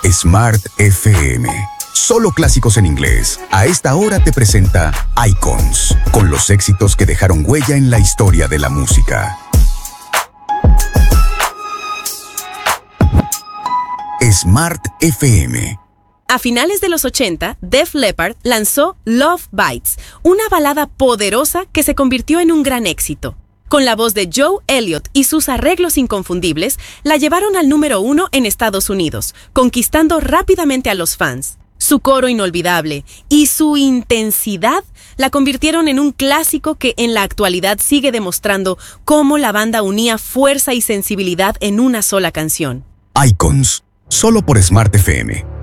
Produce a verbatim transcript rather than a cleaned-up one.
Smart F M. Solo clásicos en inglés. A esta hora te presenta Icons, con los éxitos que dejaron huella en la historia de la música. Smart F M. A finales de los ochenta, Def Leppard lanzó Love Bites, una balada poderosa que se convirtió en un gran éxito. Con la voz de Joe Elliott y sus arreglos inconfundibles, la llevaron al número uno en Estados Unidos, conquistando rápidamente a los fans. Su coro inolvidable y su intensidad la convirtieron en un clásico que en la actualidad sigue demostrando cómo la banda unía fuerza y sensibilidad en una sola canción. Icons, solo por Smart F M.